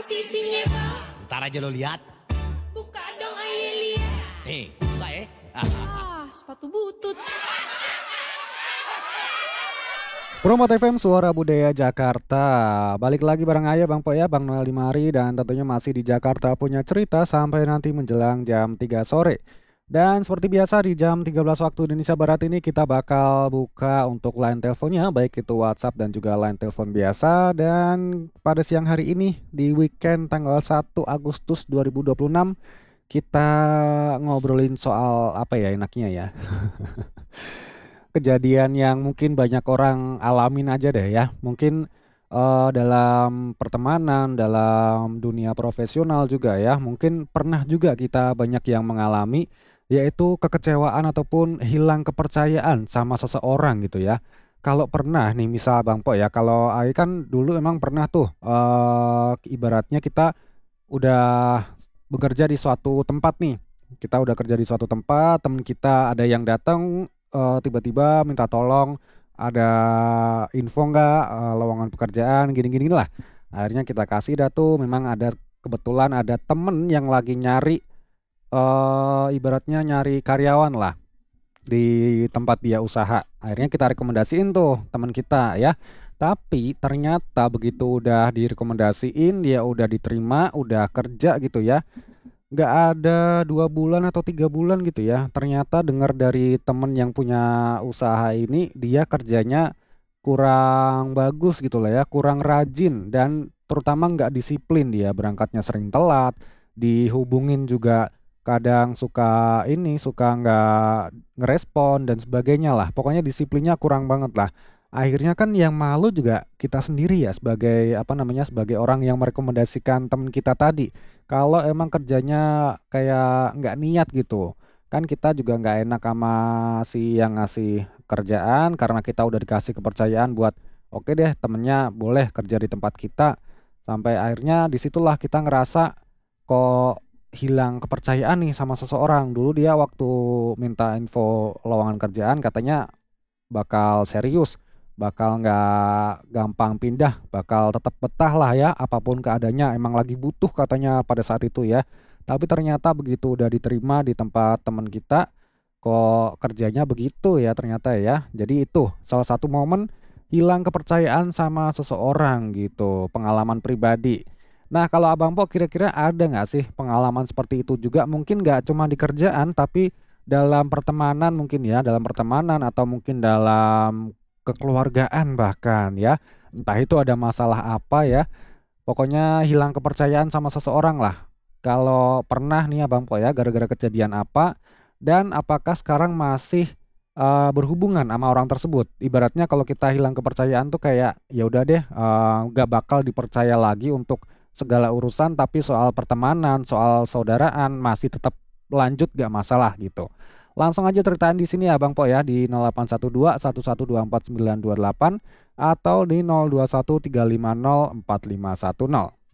posisinya bang? Ntar aja lo lihat. Buka dong ayo lihat. Nih, buka ya. Sepatu butut. Promo FM Suara Budaya Jakarta. Balik lagi bareng Ayah Bang Po ya, Bang Noel Dimari, dan tentunya masih di Jakarta punya cerita sampai nanti menjelang jam 3 sore. Dan seperti biasa di jam 13 waktu Indonesia Barat ini kita bakal buka untuk line teleponnya, baik itu WhatsApp dan juga line telepon biasa. Dan pada siang hari ini di weekend tanggal 1 Agustus 2026 kita ngobrolin soal apa ya enaknya ya. Kejadian yang mungkin banyak orang alamin aja deh ya. Mungkin dalam pertemanan, dalam dunia profesional juga ya. Mungkin pernah juga kita banyak yang mengalami yaitu kekecewaan ataupun hilang kepercayaan sama seseorang gitu ya. Kalau pernah nih misal Bang Po ya, kalau Ai kan dulu emang pernah tuh ibaratnya kita udah bekerja di suatu tempat nih. Kita udah kerja di suatu tempat, temen kita ada yang datang tiba-tiba minta tolong, ada info nggak lowongan pekerjaan gini-gini lah. Akhirnya kita kasih dah tuh, memang ada kebetulan ada temen yang lagi nyari ibaratnya nyari karyawan lah di tempat dia usaha. Akhirnya kita rekomendasiin tuh teman kita ya. Tapi ternyata begitu udah direkomendasiin, dia udah diterima, udah kerja gitu ya. Nggak ada 2 bulan atau 3 bulan gitu ya. Ternyata dengar dari temen yang punya usaha ini, dia kerjanya kurang bagus gitu lah ya, kurang rajin dan terutama nggak disiplin, dia berangkatnya sering telat, dihubungin juga kadang suka nggak ngerespon dan sebagainya lah. Pokoknya disiplinnya kurang banget lah. Akhirnya kan yang malu juga kita sendiri ya sebagai apa namanya sebagai orang yang merekomendasikan teman kita tadi. Kalau emang kerjanya kayak nggak niat gitu, kan kita juga nggak enak sama si yang ngasih kerjaan karena kita udah dikasih kepercayaan buat oke deh temennya boleh kerja di tempat kita. Sampai akhirnya disitulah kita ngerasa kok hilang kepercayaan nih sama seseorang. Dulu dia waktu minta info lowongan kerjaan katanya bakal serius, bakal nggak gampang pindah, bakal tetap betah lah ya apapun keadaannya, emang lagi butuh katanya pada saat itu ya. Tapi ternyata begitu udah diterima di tempat teman kita, kok kerjanya begitu ya ternyata ya. Jadi itu salah satu momen hilang kepercayaan sama seseorang gitu, pengalaman pribadi. Nah kalau Abang Po kira-kira ada nggak sih pengalaman seperti itu juga? Mungkin nggak cuma di kerjaan tapi dalam pertemanan mungkin ya, dalam pertemanan atau mungkin dalam kekeluargaan bahkan ya. Entah itu ada masalah apa ya. Pokoknya hilang kepercayaan sama seseorang lah. Kalau pernah nih Abang Po ya, gara-gara kejadian apa dan apakah sekarang masih berhubungan sama orang tersebut? Ibaratnya kalau kita hilang kepercayaan tuh kayak ya udah deh nggak bakal dipercaya lagi untuk segala urusan, tapi soal pertemanan, soal saudaraan masih tetap lanjut gak masalah gitu. Langsung aja ceritain di sini ya Bang Po ya di 0812 1124 928 atau di 021 350 4510.